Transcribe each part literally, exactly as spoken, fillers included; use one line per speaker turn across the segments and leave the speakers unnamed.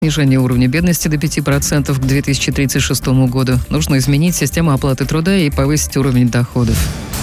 снижение уровня бедности до пяти процентов к две тысячи тридцать шестому году. Нужно изменить систему оплаты труда и повысить уровень доходов.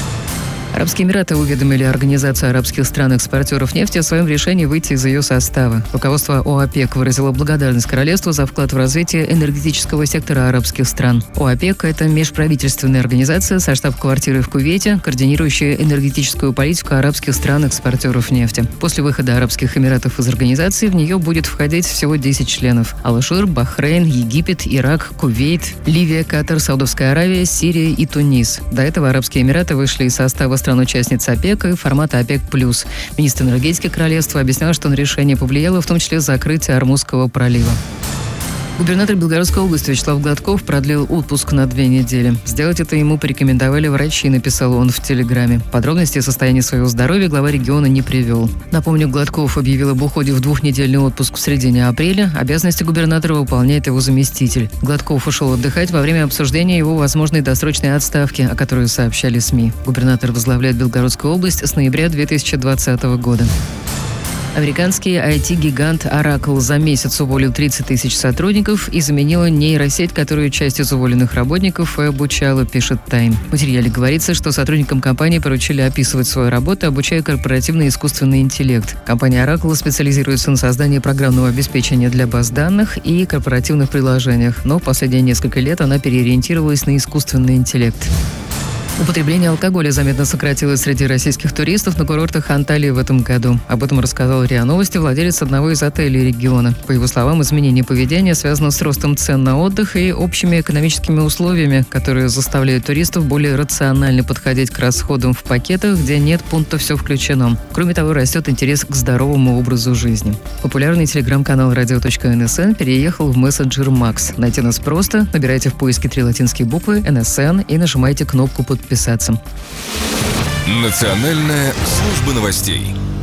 Арабские Эмираты уведомили Организацию арабских стран-экспортеров нефти о своем решении выйти из ее состава. Руководство ОАПЕК выразило благодарность королевству за вклад в развитие энергетического сектора арабских стран. ОАПЕК – это межправительственная организация со штаб-квартирой в Кувейте, координирующая энергетическую политику арабских стран-экспортеров нефти. После выхода Арабских Эмиратов из организации в нее будет входить всего десять членов – Алжир, Бахрейн, Египет, Ирак, Кувейт, Ливия, Катар, Саудовская Аравия, Сирия и Тунис. До этого Арабские Эмираты вышли из состава стран-участниц ОПЕК и формата ОПЕК+. Министр энергетики королевства объяснял, что на решение повлияло в том числе закрытие Ормузского пролива. Губернатор Белгородской области Вячеслав Гладков продлил отпуск на две недели. Сделать это ему порекомендовали врачи, написал он в Телеграме. Подробности о состоянии своего здоровья глава региона не привел. Напомню, Гладков объявил об уходе в двухнедельный отпуск в середине апреля. Обязанности губернатора выполняет его заместитель. Гладков ушел отдыхать во время обсуждения его возможной досрочной отставки, о которой сообщали СМИ. Губернатор возглавляет Белгородскую область с ноября две тысячи двадцатого года. Американский ай ти-гигант Oracle за месяц уволил тридцать тысяч сотрудников и заменила нейросеть, которую часть из уволенных работников и обучала, пишет Time. В материале говорится, что сотрудникам компании поручили описывать свою работу, обучая корпоративный искусственный интеллект. Компания Oracle специализируется на создании программного обеспечения для баз данных и корпоративных приложениях, но в последние несколько лет она переориентировалась на искусственный интеллект. Употребление алкоголя заметно сократилось среди российских туристов на курортах Анталии в этом году. Об этом рассказал РИА Новости владелец одного из отелей региона. По его словам, изменение поведения связано с ростом цен на отдых и общими экономическими условиями, которые заставляют туристов более рационально подходить к расходам в пакетах, где нет пункта «все включено». Кроме того, растет интерес к здоровому образу жизни. Популярный телеграм-канал радио точка эн эс эн переехал в мессенджер Макс. Найти нас просто. Набирайте в поиске три латинские буквы эн эс эн и нажимайте кнопку «Подписаться».
Национальная служба новостей.